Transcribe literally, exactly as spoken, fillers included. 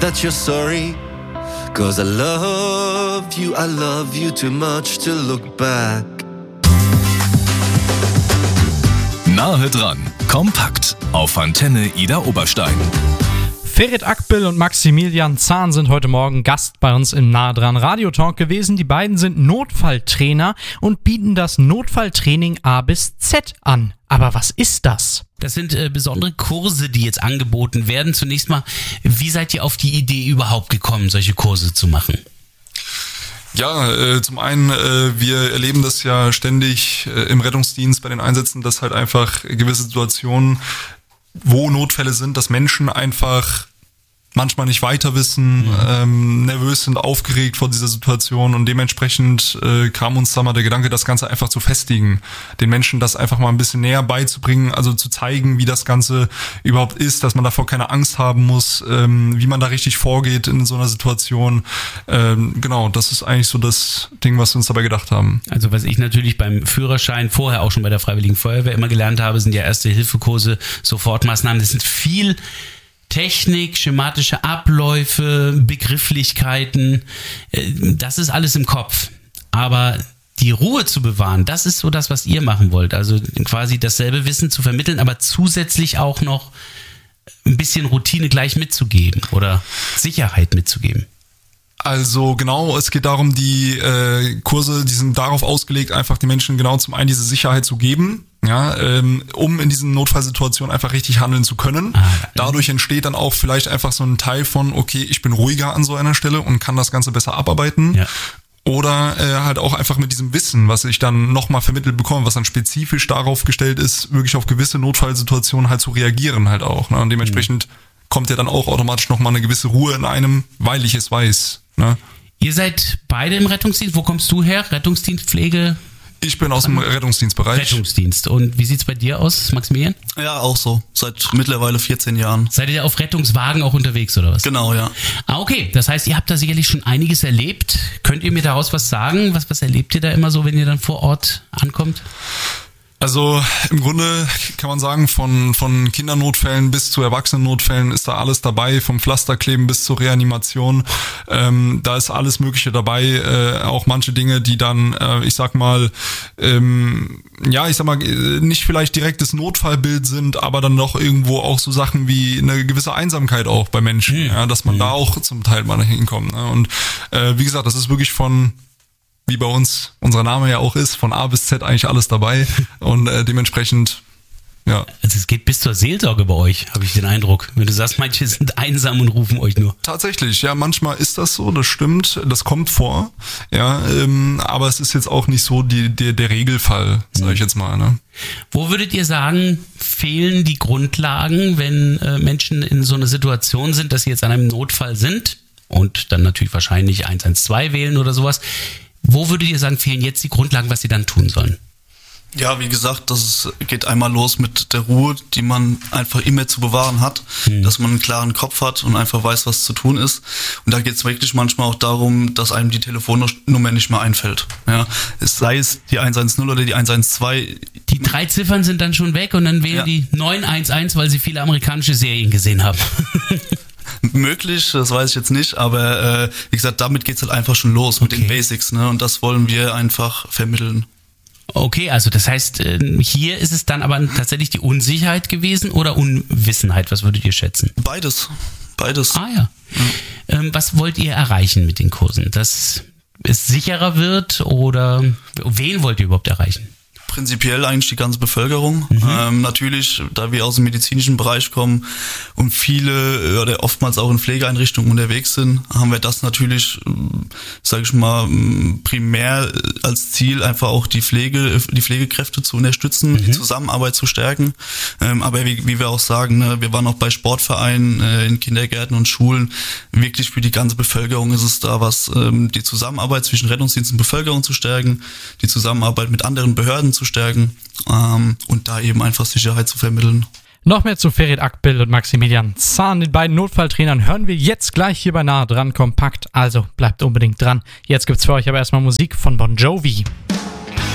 that you're sorry. Cause I love you, I love you too much to look back. Nahe dran, kompakt, auf Antenne Ida Oberstein. Ferit Akbil und Maximilian Zahn sind heute Morgen Gast bei uns im Nahe dran Radio Talk gewesen. Die beiden sind Notfalltrainer und bieten das Notfalltraining A bis Z an. Aber was ist das? Das sind äh, besondere Kurse, die jetzt angeboten werden. Zunächst mal, wie seid ihr auf die Idee überhaupt gekommen, solche Kurse zu machen? Ja, äh, zum einen, äh, wir erleben das ja ständig äh, im Rettungsdienst bei den Einsätzen, dass halt einfach gewisse Situationen, wo Notfälle sind, dass Menschen einfach manchmal nicht weiter wissen, mhm. ähm, nervös sind, aufgeregt vor dieser Situation und dementsprechend äh, kam uns da mal der Gedanke, das Ganze einfach zu festigen, den Menschen das einfach mal ein bisschen näher beizubringen, also zu zeigen, wie das Ganze überhaupt ist, dass man davor keine Angst haben muss, ähm, wie man da richtig vorgeht in so einer Situation. Ähm, genau, das ist eigentlich so das Ding, was wir uns dabei gedacht haben. Also was ich natürlich beim Führerschein, vorher auch schon bei der Freiwilligen Feuerwehr immer gelernt habe, sind ja Erste-Hilfe-Kurse, Sofortmaßnahmen, das sind viel Technik, schematische Abläufe, Begrifflichkeiten, das ist alles im Kopf. Aber die Ruhe zu bewahren, das ist so das, was ihr machen wollt. Also quasi dasselbe Wissen zu vermitteln, aber zusätzlich auch noch ein bisschen Routine gleich mitzugeben oder Sicherheit mitzugeben. Also genau, es geht darum, die äh, Kurse, die sind darauf ausgelegt, einfach den Menschen genau zum einen diese Sicherheit zu geben, ja, ähm, um in diesen Notfallsituationen einfach richtig handeln zu können. Ah, Dadurch entsteht dann auch vielleicht einfach so ein Teil von, okay, ich bin ruhiger an so einer Stelle und kann das Ganze besser abarbeiten. Ja. Oder äh, halt auch einfach mit diesem Wissen, was ich dann nochmal vermittelt bekomme, was dann spezifisch darauf gestellt ist, wirklich auf gewisse Notfallsituationen halt zu reagieren halt auch. Ne? Und dementsprechend mhm. kommt ja dann auch automatisch nochmal eine gewisse Ruhe in einem, weil ich es weiß. Ne? Ihr seid beide im Rettungsdienst. Wo kommst du her? Rettungsdienst, Pflege? Ich bin aus dem Rettungsdienstbereich. Rettungsdienst. Und wie sieht's bei dir aus, Maximilian? Ja, auch so. Seit mittlerweile vierzehn Jahren. Seid ihr auf Rettungswagen auch unterwegs, oder was? Genau, ja. Ah, okay. Das heißt, ihr habt da sicherlich schon einiges erlebt. Könnt ihr mir daraus was sagen? Was, was erlebt ihr da immer so, wenn ihr dann vor Ort ankommt? Also im Grunde kann man sagen, von von Kindernotfällen bis zu Erwachsenennotfällen ist da alles dabei, vom Pflasterkleben bis zur Reanimation. Ähm, da ist alles Mögliche dabei, äh, auch manche Dinge, die dann, äh, ich sag mal, ähm, ja, ich sag mal, nicht vielleicht direktes Notfallbild sind, aber dann doch irgendwo auch so Sachen wie eine gewisse Einsamkeit auch bei Menschen, mhm. ja, dass man mhm. da auch zum Teil mal hinkommt. Ne? Und äh, wie gesagt, das ist wirklich von wie bei uns unser Name ja auch ist, von A bis Z eigentlich alles dabei und äh, dementsprechend, ja. Also es geht bis zur Seelsorge bei euch, habe ich den Eindruck. Wenn du sagst, manche sind einsam und rufen euch nur. Tatsächlich, ja, manchmal ist das so, das stimmt, das kommt vor, ja, ähm, aber es ist jetzt auch nicht so die, die, der Regelfall, sage ich jetzt mal. Ne? Wo würdet ihr sagen, fehlen die Grundlagen, wenn äh, Menschen in so einer Situation sind, dass sie jetzt an einem Notfall sind und dann natürlich wahrscheinlich eins eins zwei wählen oder sowas? Wo würdet ihr sagen, fehlen jetzt die Grundlagen, was sie dann tun sollen? Ja, wie gesagt, das geht einmal los mit der Ruhe, die man einfach immer zu bewahren hat, hm. dass man einen klaren Kopf hat und einfach weiß, was zu tun ist. Und da geht es wirklich manchmal auch darum, dass einem die Telefonnummer nicht mehr einfällt. Ja, es sei es die eins eins null oder die eins eins zwei. Die drei Ziffern sind dann schon weg und dann wählen ja. die neun eins eins, weil sie viele amerikanische Serien gesehen haben. Möglich, das weiß ich jetzt nicht, aber äh, wie gesagt, damit geht's halt einfach schon los mit okay. den Basics, ne? Und das wollen wir einfach vermitteln. Okay, also das heißt, hier ist es dann aber tatsächlich die Unsicherheit gewesen oder Unwissenheit, was würdet ihr schätzen? Beides, beides. Ah ja. ja. Ähm, was wollt ihr erreichen mit den Kursen? Dass es sicherer wird oder wen wollt ihr überhaupt erreichen? Prinzipiell eigentlich die ganze Bevölkerung. Mhm. Ähm, natürlich, da wir aus dem medizinischen Bereich kommen und viele oder oftmals auch in Pflegeeinrichtungen unterwegs sind, haben wir das natürlich, sage ich mal, primär als Ziel, einfach auch die Pflege, die Pflegekräfte zu unterstützen, mhm. die Zusammenarbeit zu stärken. Ähm, aber wie, wie wir auch sagen, ne, wir waren auch bei Sportvereinen, äh, in Kindergärten und Schulen. Wirklich für die ganze Bevölkerung ist es da was, ähm, die Zusammenarbeit zwischen Rettungsdienst und Bevölkerung zu stärken, die Zusammenarbeit mit anderen Behörden zu stärken ähm, und da eben einfach Sicherheit zu vermitteln. Noch mehr zu Ferit Akbil und Maximilian Zahn, den beiden Notfalltrainern, hören wir jetzt gleich hier bei Nahe dran kompakt. Also bleibt unbedingt dran. Jetzt gibt's für euch aber erstmal Musik von Bon Jovi.